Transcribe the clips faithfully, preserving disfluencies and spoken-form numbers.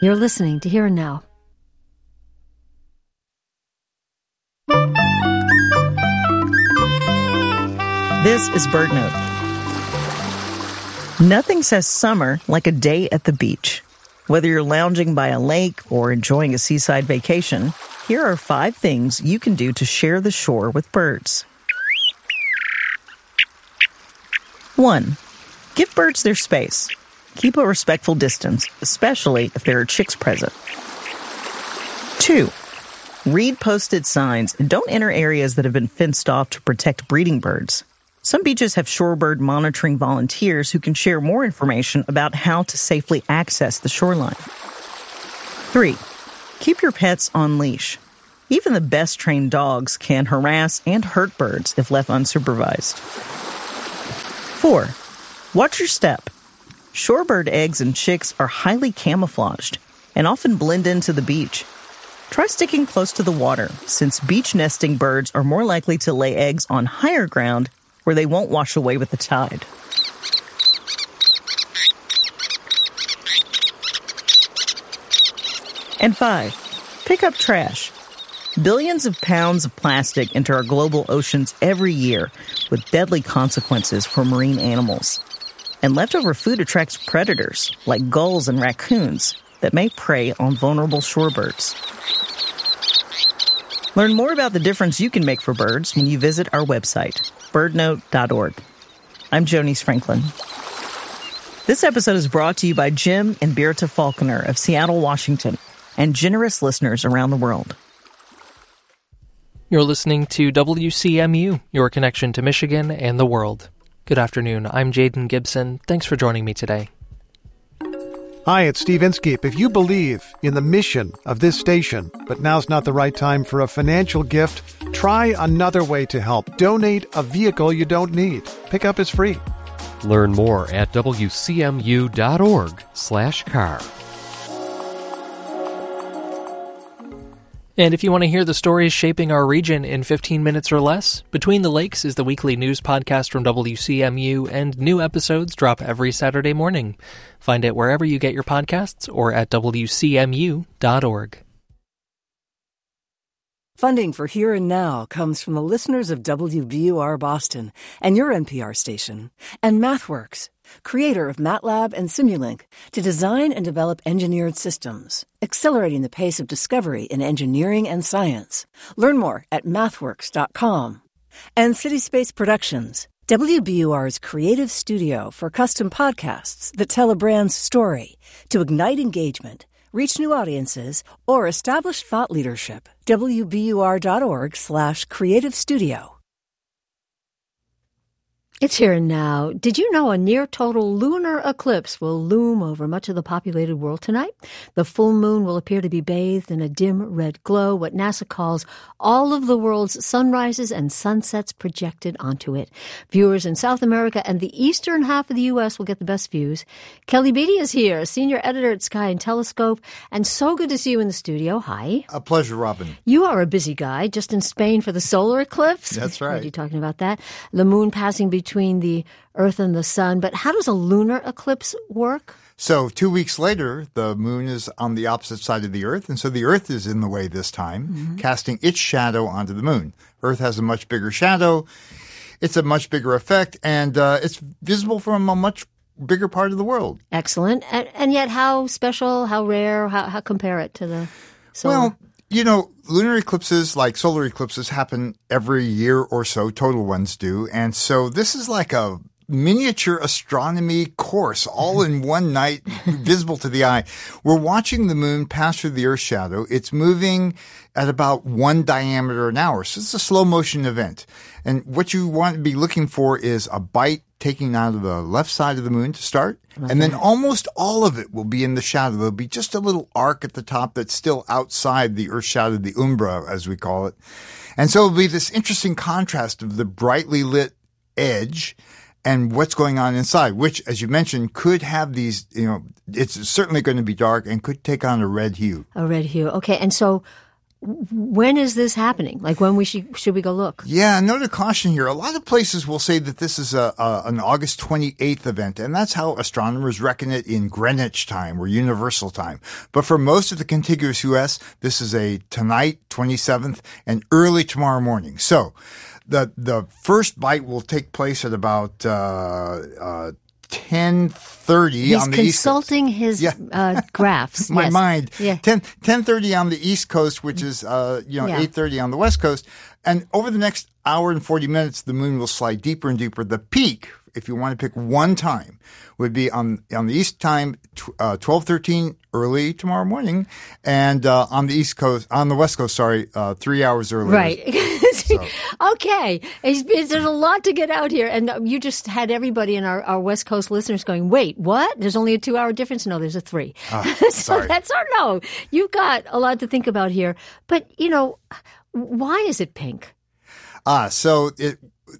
You're listening to Here and Now. This is BirdNote. Nothing says summer like a day at the beach. Whether you're lounging by a lake or enjoying a seaside vacation, here are five things you can do to share the shore with birds. One, give birds their space. Keep a respectful distance, especially if there are chicks present. Two, read posted signs and don't enter areas that have been fenced off to protect breeding birds. Some beaches have shorebird monitoring volunteers who can share more information about how to safely access the shoreline. Three, keep your pets on leash. Even the best trained dogs can harass and hurt birds if left unsupervised. Four, watch your step. Shorebird eggs and chicks are highly camouflaged and often blend into the beach. Try sticking close to the water, since beach nesting birds are more likely to lay eggs on higher ground where they won't wash away with the tide. And five, pick up trash. Billions of pounds of plastic enter our global oceans every year, with deadly consequences for marine animals. And leftover food attracts predators, like gulls and raccoons, that may prey on vulnerable shorebirds. Learn more about the difference you can make for birds when you visit our website, bird note dot org. I'm Jonice Franklin. This episode is brought to you by Jim and Birta Falconer of Seattle, Washington, and generous listeners around the world. You're listening to W C M U, your connection to Michigan and the world. Good afternoon. I'm Jaden Gibson. Thanks for joining me today. Hi, it's Steve Inskeep. If you believe in the mission of this station, but now's not the right time for a financial gift, try another way to help. Donate a vehicle you don't need. Pickup is free. Learn more at W C M U dot org slash car. And if you want to hear the stories shaping our region in fifteen minutes or less, Between the Lakes is the weekly news podcast from W C M U, and new episodes drop every Saturday morning. Find it wherever you get your podcasts or at W C M U dot org. Funding for Here and Now comes from the listeners of W B U R Boston and your N P R station, and MathWorks, creator of MATLAB and Simulink, to design and develop engineered systems, accelerating the pace of discovery in engineering and science. Learn more at mathworks dot com. And CitySpace Productions, W B U R's creative studio for custom podcasts that tell a brand's story to ignite engagement, reach new audiences, or establish thought leadership. W B U R dot org slash creative studio. It's Here and Now. Did you know a near-total lunar eclipse will loom over much of the populated world tonight? The full moon will appear to be bathed in a dim red glow, what NASA calls all of the world's sunrises and sunsets projected onto it. Viewers in South America and the eastern half of the U S will get the best views. Kelly Beatty is here, senior editor at Sky and Telescope, and so good to see you in the studio. Hi. A pleasure, Robin. You are a busy guy, just in Spain for the solar eclipse. That's right. Heard you talking about that. The moon passing between between the Earth and the sun. But how does a lunar eclipse work? So two weeks later, the moon is on the opposite side of the Earth, and so the Earth is in the way this time, mm-hmm. casting its shadow onto the moon. Earth has a much bigger shadow. It's a much bigger effect, and uh, it's visible from a much bigger part of the world. Excellent. And, and yet how special, how rare, how, how compare it to the solar? Well, you know, lunar eclipses, like solar eclipses, happen every year or so. Total ones do. And so this is like a miniature astronomy course all in one night, visible to the eye. We're watching the moon pass through the Earth's shadow. It's moving at about one diameter an hour. So it's a slow motion event. And what you want to be looking for is a bite taking out of the left side of the moon to start. Okay. And then almost all of it will be in the shadow. There'll be just a little arc at the top that's still outside the Earth's shadow, the umbra, as we call it. And so it'll be this interesting contrast of the brightly lit edge and what's going on inside, which, as you mentioned, could have these, you know, it's certainly going to be dark and could take on a red hue. A red hue. Okay. And so when is this happening? Like when we should, should we go look? Yeah, note of caution here. A lot of places will say that this is a, a an August twenty-eighth event, and that's how astronomers reckon it in Greenwich time or Universal time. But for most of the contiguous U S, this is a tonight, twenty-seventh, and early tomorrow morning. So the the first bite will take place at about uh, uh, ten thirty He's on the east coast. consulting his Yeah. uh, graphs. My yes. mind. Yeah. ten, ten thirty on the East Coast, which is, uh, you know, Yeah. eight thirty on the West Coast. And over the next hour and forty minutes, the moon will slide deeper and deeper. The peak, if you want to pick one time, would be on, on the East time, uh, twelve thirteen early tomorrow morning. And, uh, on the East Coast, on the West Coast, sorry, uh, three hours earlier. Right. So. Okay. It's, it's, there's a lot to get out here. And you just had everybody in our, our West Coast listeners going, wait, what? There's only a two hour difference? No, there's a three. Uh, so sorry. that's our no. You've got a lot to think about here. But, you know, why is it pink? Ah, so it,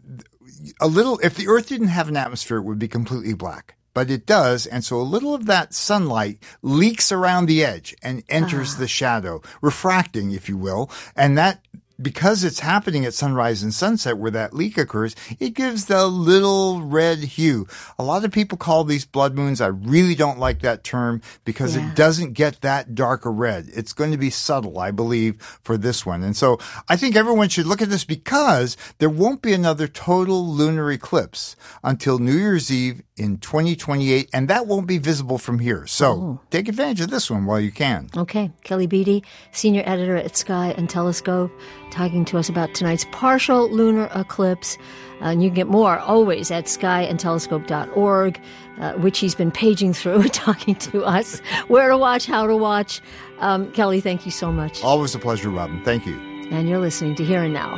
a little, if the Earth didn't have an atmosphere, it would be completely black. But it does, and so a little of that sunlight leaks around the edge and enters Ah. the shadow, refracting, if you will, and that, because it's happening at sunrise and sunset where that leak occurs, it gives the little red hue. A lot of people call these blood moons. I really don't like that term because Yeah. it doesn't get that dark a red. It's going to be subtle, I believe, for this one. And so I think everyone should look at this because there won't be another total lunar eclipse until New Year's Eve in twenty twenty-eight, and that won't be visible from here. So Oh. take advantage of this one while you can. Okay. Kelly Beatty, senior editor at Sky and Telescope, talking to us about tonight's partial lunar eclipse. Uh, and you can get more always at sky and telescope dot org, uh, which he's been paging through, talking to us where to watch, how to watch. Um, Kelly, thank you so much. Always a pleasure, Robin. Thank you. And you're listening to Here and Now.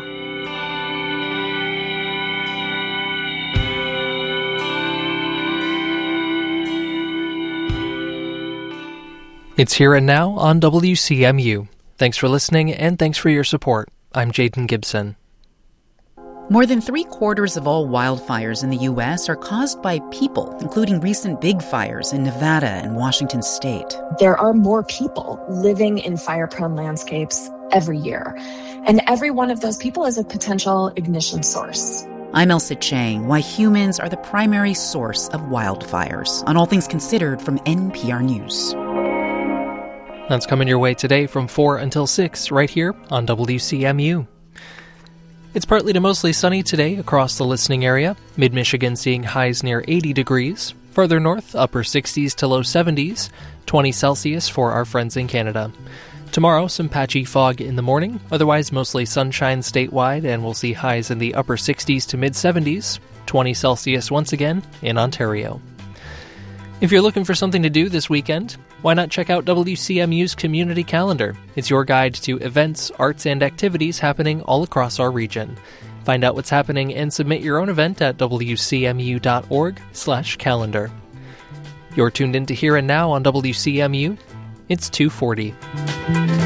It's Here and Now on W C M U. Thanks for listening, and thanks for your support. I'm Jaden Gibson. More than three quarters of all wildfires in the U S are caused by people, including recent big fires in Nevada and Washington state. There are more people living in fire-prone landscapes every year, and every one of those people is a potential ignition source. I'm Elsa Chang, why humans are the primary source of wildfires, on All Things Considered from N P R News. That's coming your way today from four until six, right here on W C M U. It's partly to mostly sunny today across the listening area. Mid-Michigan seeing highs near eighty degrees. Further north, upper sixties to low seventies, twenty Celsius for our friends in Canada. Tomorrow, some patchy fog in the morning, otherwise mostly sunshine statewide, and we'll see highs in the upper sixties to mid-seventies, twenty Celsius once again in Ontario. If you're looking for something to do this weekend, why not check out W C M U's community calendar? It's your guide to events, arts, and activities happening all across our region. Find out what's happening and submit your own event at W C M U dot org slash calendar. You're tuned in to Here and Now on W C M U. It's two forty.